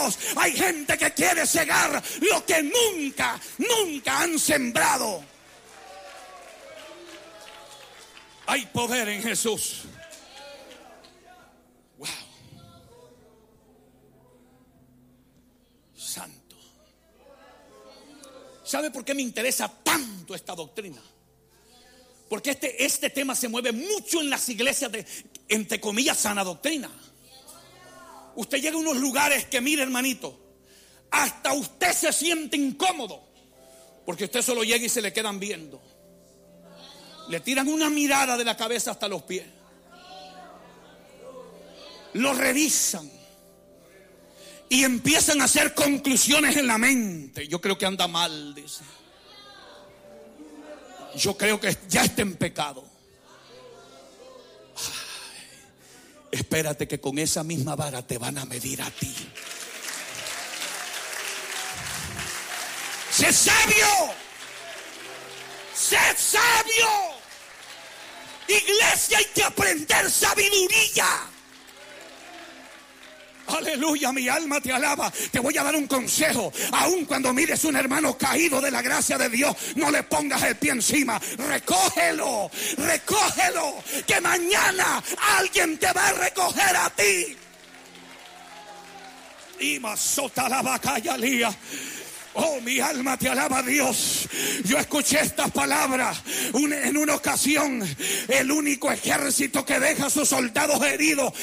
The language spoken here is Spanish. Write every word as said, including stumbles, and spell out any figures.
Dios. Hay gente que quiere cegar lo que nunca, nunca han sembrado. Hay poder en Jesús. Wow. Santo. ¿Sabe por qué me interesa tanto esta doctrina? Porque este, este tema se mueve mucho en las iglesias de, entre comillas, sana doctrina. Usted llega a unos lugares que, mire, hermanito, hasta usted se siente incómodo, porque usted solo llega y se le quedan viendo. Le tiran una mirada de la cabeza hasta los pies. Lo revisan y empiezan a hacer conclusiones en la mente. Yo creo que anda mal, dice. Yo creo que ya está en pecado. Ay, espérate que con esa misma vara te van a medir a ti. ¡Sé sabio! ¡Sé sabio! Iglesia, hay que aprender sabiduría. Aleluya, mi alma te alaba. Te voy a dar un consejo. Aun cuando mires un hermano caído de la gracia de Dios, no le pongas el pie encima. Recógelo, recógelo, que mañana alguien te va a recoger a ti. Y masota la vaca y alía. Oh, mi alma te alaba, Dios. Yo escuché estas palabras en una ocasión. El único ejército que deja a sus soldados heridos